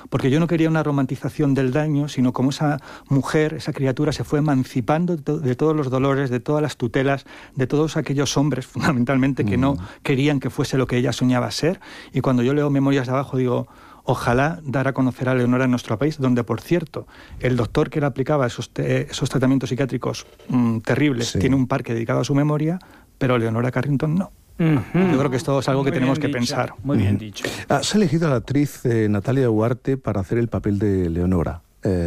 porque yo no quería una romantización del daño, sino como esa mujer, esa criatura se fue emancipando de todos los dolores, de todas las tutelas, de todos aquellos hombres, fundamentalmente, que no querían que fuese lo que ella soñaba ser. Y cuando yo leo Memorias de abajo digo, ojalá dar a conocer a Leonora en nuestro país, donde, por cierto, el doctor que le aplicaba esos tratamientos psiquiátricos terribles tiene un parque dedicado a su memoria, pero Leonora Carrington no. Yo creo que esto es algo que tenemos que pensar. Muy bien dicho. Has elegido a la actriz Natalia Ugarte para hacer el papel de Leonora.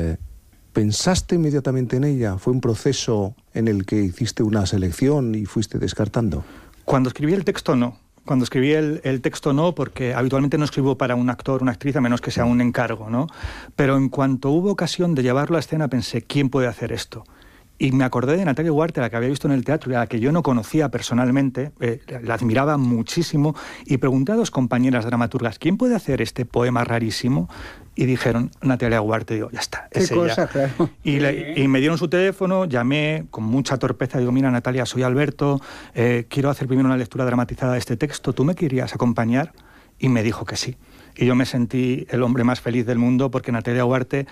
¿Pensaste inmediatamente en ella? ¿Fue un proceso en el que hiciste una selección y fuiste descartando? Cuando escribí el texto, no. Cuando escribí el texto no, porque habitualmente no escribo para un actor, una actriz, a menos que sea un encargo, ¿no? Pero en cuanto hubo ocasión de llevarlo a escena, pensé, ¿quién puede hacer esto? Y me acordé de Natalia Ugarte, a la que había visto en el teatro y a la que yo no conocía personalmente, la admiraba muchísimo, y pregunté a 2 compañeras dramaturgas, ¿quién puede hacer este poema rarísimo? Y dijeron, Natalia Ugarte. Digo, ya está, es ella. Cosa, claro. Y me dieron su teléfono, llamé con mucha torpeza, digo, mira, Natalia, soy Alberto, quiero hacer primero una lectura dramatizada de este texto, ¿tú me querías acompañar? Y me dijo que sí. Y yo me sentí el hombre más feliz del mundo, porque Natalia Ugarte,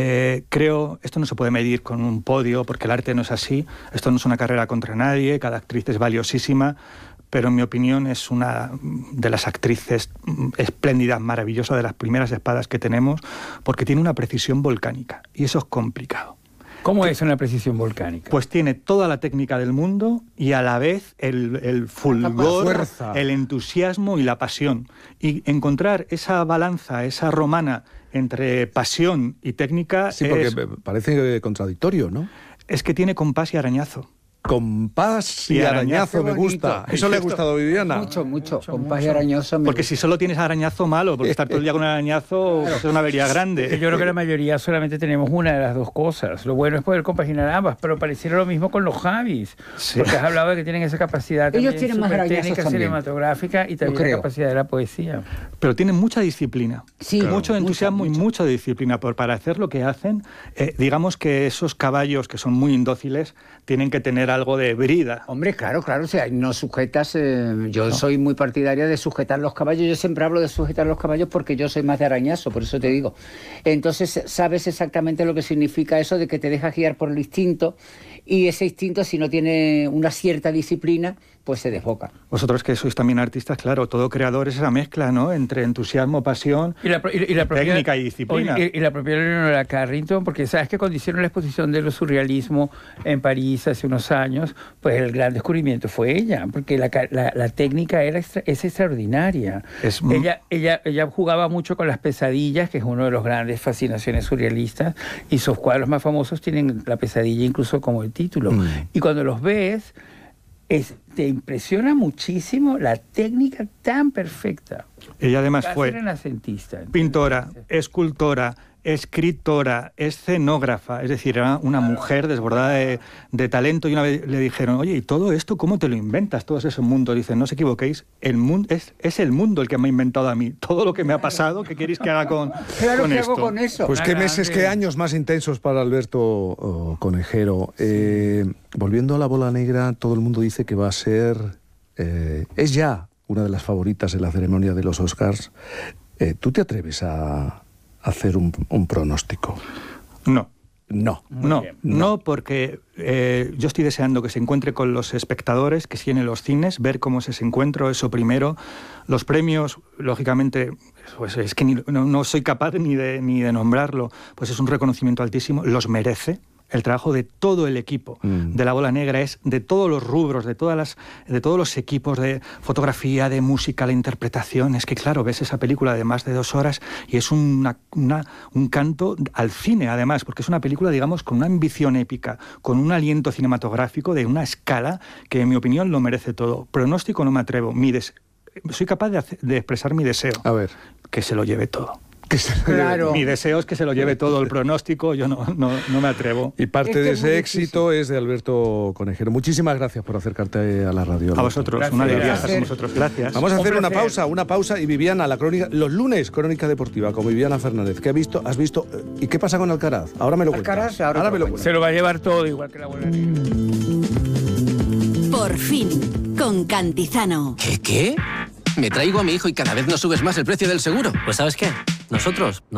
creo, esto no se puede medir con un podio, porque el arte no es así, esto no es una carrera contra nadie, cada actriz es valiosísima, pero en mi opinión es una de las actrices espléndidas, maravillosa, de las primeras espadas que tenemos, porque tiene una precisión volcánica, y eso es complicado. ¿Cómo es una precisión volcánica? Pues tiene toda la técnica del mundo y a la vez el fulgor, el entusiasmo y la pasión. Y encontrar esa balanza, esa romana entre pasión y técnica... Sí, porque parece contradictorio, ¿no? Es que tiene compás y arañazo. Compás y arañazo me gusta. Eso le ha gustado a Viviana. Mucho. Compás y arañazo. Porque si solo tienes arañazo, malo, porque estar todo el día con un arañazo pues es una avería grande. Yo creo que la mayoría solamente tenemos una de las 2 cosas. Lo bueno es poder compaginar ambas, pero pareciera lo mismo con los Javis. Sí. Porque has hablado de que tienen esa capacidad ellos tienen más técnica cinematográfica y también la capacidad de la poesía. Pero tienen mucha disciplina. Sí, mucho entusiasmo y mucha disciplina. Para hacer lo que hacen, digamos que esos caballos que son muy indóciles tienen que tener algo de brida. Hombre, claro, o sea, no sujetas... yo soy muy partidaria de sujetar los caballos, yo siempre hablo de sujetar los caballos porque yo soy más de arañazo, por eso te digo. Entonces, sabes exactamente lo que significa eso de que te dejas guiar por el instinto, y ese instinto, si no tiene una cierta disciplina, pues se desboca. Vosotros que sois también artistas, claro, todo creador es esa mezcla, ¿no?, entre entusiasmo, pasión, técnica y disciplina. Y la propia Leonora Carrington, porque sabes que cuando hicieron la exposición de lo surrealismo en París hace unos años, pues el gran descubrimiento fue ella, porque la técnica es extraordinaria. Ella jugaba mucho con las pesadillas, que es uno de los grandes fascinaciones surrealistas, y sus cuadros más famosos tienen la pesadilla incluso como el título. Y cuando los ves, te impresiona muchísimo la técnica tan perfecta. Ella además fue renacentista, pintora, escultora, escritora, escenógrafa, es decir, era una mujer desbordada de talento, y una vez le dijeron, oye, ¿y todo esto cómo te lo inventas, todos esos mundos? Dicen, no os equivoquéis, el mundo es el mundo el que me ha inventado a mí, todo lo que me ha pasado, ¿qué queréis que haga con esto? Hago con eso. Pues qué meses, qué años más intensos para Alberto Conejero. Volviendo a La Bola Negra, todo el mundo dice que va a ser, es ya una de las favoritas en la ceremonia de los Oscars. ¿Tú te atreves a hacer un pronóstico? No, porque yo estoy deseando que se encuentre con los espectadores, que siguen en los cines, ver cómo es ese encuentro, eso primero. Los premios, lógicamente, pues es que no soy capaz ni de nombrarlo, pues es un reconocimiento altísimo, los merece. El trabajo de todo el equipo de La Bola Negra es de todos los rubros, de todos los equipos de fotografía, de música, la interpretación. Es que, claro, ves esa película de más de 2 horas y es un canto al cine, además, porque es una película, digamos, con una ambición épica, con un aliento cinematográfico de una escala que, en mi opinión, lo merece todo. Pronóstico no me atrevo. Soy capaz de expresar mi deseo. A ver. Que se lo lleve todo. Claro. Mi deseo es que se lo lleve todo el pronóstico, yo no me atrevo. Y parte de ese éxito es de Alberto Conejero. Muchísimas gracias por acercarte a la radio. A vosotros, gracias. Una alegría estar con vosotros. Gracias. Vamos a hacer una pausa y Viviana, la crónica, los lunes, Crónica Deportiva, con Viviana Fernández. ¿Qué has visto? ¿Y qué pasa con Alcaraz? Ahora me lo cuentas. Ahora me lo cuentas. Se lo va a llevar todo, igual que La Bola Negra. Por fin, con Cantizano. ¿Qué? Me traigo a mi hijo y cada vez nos subes más el precio del seguro. Pues ¿sabes qué? Nosotros